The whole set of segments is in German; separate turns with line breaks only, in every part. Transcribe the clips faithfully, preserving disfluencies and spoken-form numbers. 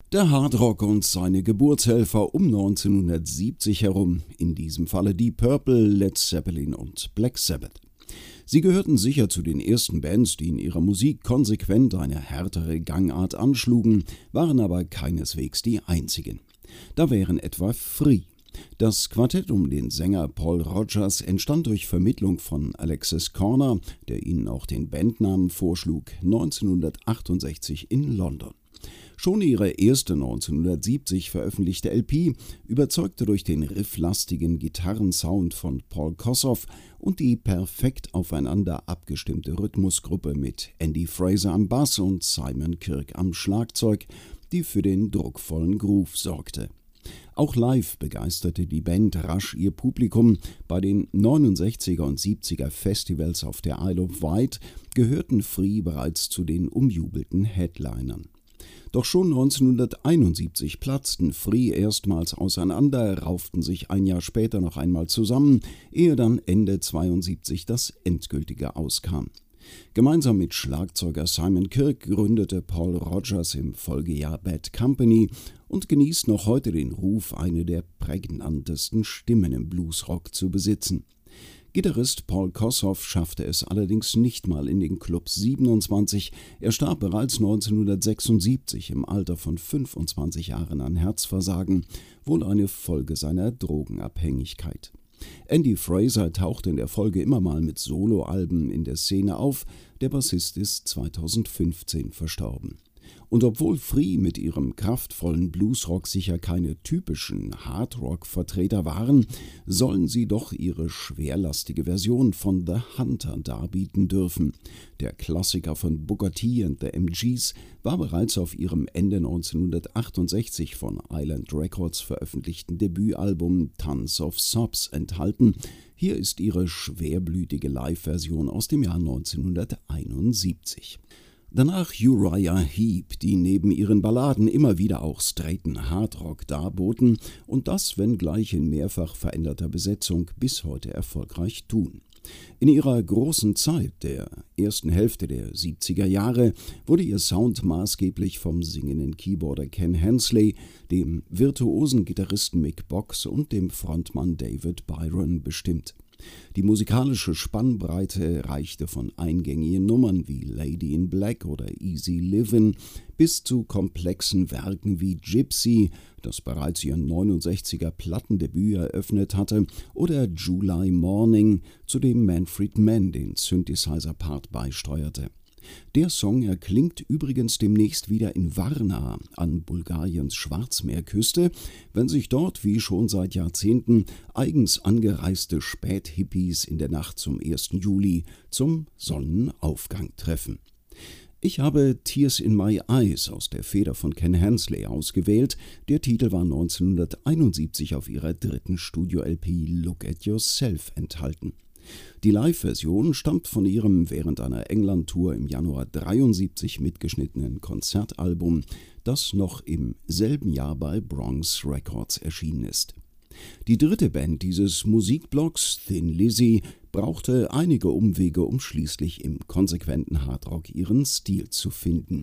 Der Hardrock und seine Geburtshelfer um neunzehnhundertsiebzig herum, in diesem Falle Deep Purple, Led Zeppelin und Black Sabbath. Sie gehörten sicher zu den ersten Bands, die in ihrer Musik konsequent eine härtere Gangart anschlugen, waren aber keineswegs die einzigen. Da wären etwa Free. Das Quartett um den Sänger Paul Rodgers entstand durch Vermittlung von Alexis Korner, der ihnen auch den Bandnamen vorschlug, neunzehnhundertachtundsechzig in London. Schon ihre erste neunzehnhundertsiebzig veröffentlichte L P überzeugte durch den rifflastigen Gitarrensound von Paul Kossoff und die perfekt aufeinander abgestimmte Rhythmusgruppe mit Andy Fraser am Bass und Simon Kirke am Schlagzeug, die für den druckvollen Groove sorgte. Auch live begeisterte die Band rasch ihr Publikum. Bei den neunundsechziger und siebziger Festivals auf der Isle of Wight gehörten Free bereits zu den umjubelten Headlinern. Doch schon neunzehnhunderteinundsiebzig platzten Free erstmals auseinander, rauften sich ein Jahr später noch einmal zusammen, ehe dann Ende zweiundsiebzig das endgültige auskam. Gemeinsam mit Schlagzeuger Simon Kirke gründete Paul Rodgers im Folgejahr Bad Company und genießt noch heute den Ruf, eine der prägnantesten Stimmen im Bluesrock zu besitzen. Gitarrist Paul Kossoff schaffte es allerdings nicht mal in den Club siebenundzwanzig. Er starb bereits neunzehnhundertsechsundsiebzig im Alter von fünfundzwanzig Jahren an Herzversagen, wohl eine Folge seiner Drogenabhängigkeit. Andy Fraser tauchte in der Folge immer mal mit Soloalben in der Szene auf, der Bassist ist zweitausendfünfzehn verstorben. Und obwohl Free mit ihrem kraftvollen Bluesrock sicher keine typischen Hardrock-Vertreter waren, sollen sie doch ihre schwerlastige Version von The Hunter darbieten dürfen. Der Klassiker von Booker T and the M Gs war bereits auf ihrem Ende neunzehnhundertachtundsechzig von Island Records veröffentlichten Debütalbum Tons of Sobs enthalten. Hier ist ihre schwerblütige Live-Version aus dem Jahr neunzehnhunderteinundsiebzig. Danach Uriah Heep, die neben ihren Balladen immer wieder auch straighten Hardrock darboten und das, wenngleich in mehrfach veränderter Besetzung, bis heute erfolgreich tun. In ihrer großen Zeit, der ersten Hälfte der siebziger Jahre, wurde ihr Sound maßgeblich vom singenden Keyboarder Ken Hensley, dem virtuosen Gitarristen Mick Box und dem Frontmann David Byron bestimmt. Die musikalische Spannbreite reichte von eingängigen Nummern wie Lady in Black oder Easy Livin' bis zu komplexen Werken wie Gypsy, das bereits ihren neunundsechziger Plattendebüt eröffnet hatte, oder July Morning, zu dem Manfred Mann den Synthesizer-Part beisteuerte. Der Song erklingt übrigens demnächst wieder in Varna an Bulgariens Schwarzmeerküste, wenn sich dort, wie schon seit Jahrzehnten, eigens angereiste Späthippies in der Nacht zum ersten Juli zum Sonnenaufgang treffen. Ich habe Tears in My Eyes aus der Feder von Ken Hensley ausgewählt. Der Titel war neunzehnhunderteinundsiebzig auf ihrer dritten Studio-L P Look at Yourself enthalten. Die Live-Version stammt von ihrem während einer England-Tour im Januar dreiundsiebzig mitgeschnittenen Konzertalbum, das noch im selben Jahr bei Bronx Records erschienen ist. Die dritte Band dieses Musikblocks, Thin Lizzy, brauchte einige Umwege, um schließlich im konsequenten Hardrock ihren Stil zu finden.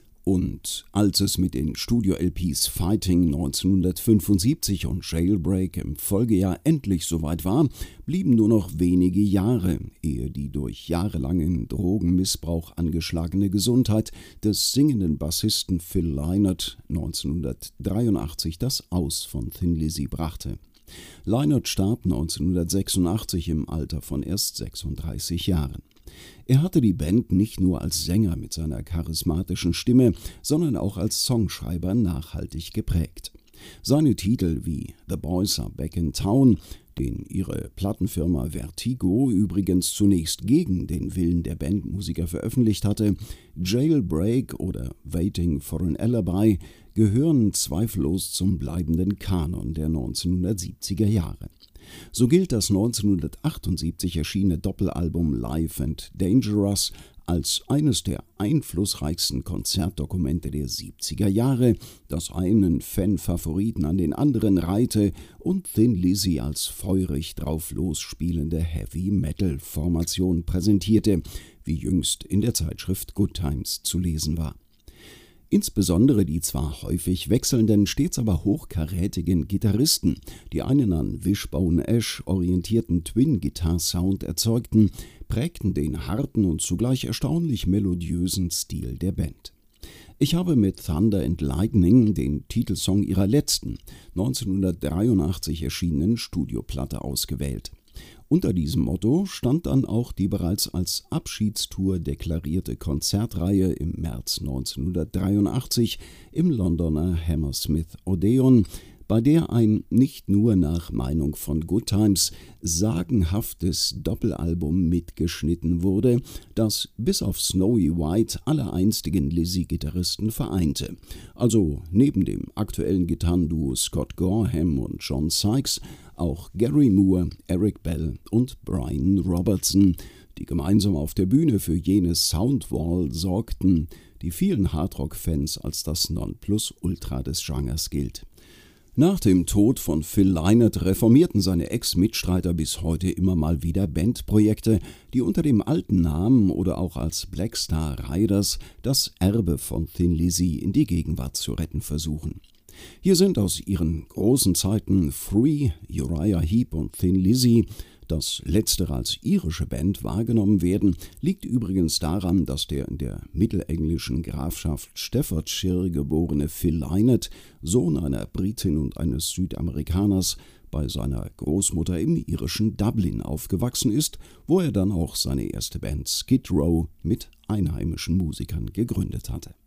Und als es mit den Studio-L Ps Fighting neunzehnhundertfünfundsiebzig und Jailbreak im Folgejahr endlich soweit war, blieben nur noch wenige Jahre, ehe die durch jahrelangen Drogenmissbrauch angeschlagene Gesundheit des singenden Bassisten Phil Lynott neunzehnhundertdreiundachtzig das Aus von Thin Lizzy brachte. Lynott starb neunzehnhundertsechsundachtzig im Alter von erst sechsunddreißig Jahren. Er hatte die Band nicht nur als Sänger mit seiner charismatischen Stimme, sondern auch als Songschreiber nachhaltig geprägt. Seine Titel wie The Boys Are Back in Town, den ihre Plattenfirma Vertigo übrigens zunächst gegen den Willen der Bandmusiker veröffentlicht hatte, Jailbreak oder Waiting for an Alibi, gehören zweifellos zum bleibenden Kanon der neunzehnhundertsiebziger Jahre. So gilt das neunzehnhundertachtundsiebzig erschienene Doppelalbum Live and Dangerous als eines der einflussreichsten Konzertdokumente der siebziger Jahre, das einen Fan-Favoriten an den anderen reihte und Thin Lizzy als feurig drauf losspielende Heavy-Metal-Formation präsentierte, wie jüngst in der Zeitschrift Good Times zu lesen war. Insbesondere die zwar häufig wechselnden, stets aber hochkarätigen Gitarristen, die einen an Wishbone Ash orientierten Twin-Guitar-Sound erzeugten, prägten den harten und zugleich erstaunlich melodiösen Stil der Band. Ich habe mit Thunder and Lightning den Titelsong ihrer letzten, neunzehnhundertdreiundachtzig erschienenen Studioplatte ausgewählt. Unter diesem Motto stand dann auch die bereits als Abschiedstour deklarierte Konzertreihe im März neunzehnhundertdreiundachtzig im Londoner Hammersmith Odeon, bei der ein nicht nur nach Meinung von Goodtimes sagenhaftes Doppelalbum mitgeschnitten wurde, das bis auf Snowy White alle einstigen Lizzy-Gitarristen vereinte. Also neben dem aktuellen Gitarrenduo Scott Gorham und John Sykes auch Gary Moore, Eric Bell und Brian Robertson, die gemeinsam auf der Bühne für jene Soundwall sorgten, die vielen Hardrock-Fans als das Nonplusultra des Genres gilt. Nach dem Tod von Phil Lynott reformierten seine Ex-Mitstreiter bis heute immer mal wieder Bandprojekte, die unter dem alten Namen oder auch als Black Star Riders das Erbe von Thin Lizzy in die Gegenwart zu retten versuchen. Hier sind aus ihren großen Zeiten Free, Uriah Heep und Thin Lizzy, dass letztere als irische Band wahrgenommen werden, liegt übrigens daran, dass der in der mittelenglischen Grafschaft Staffordshire geborene Phil Lynott, Sohn einer Britin und eines Südamerikaners, bei seiner Großmutter im irischen Dublin aufgewachsen ist, wo er dann auch seine erste Band Skid Row mit einheimischen Musikern gegründet hatte.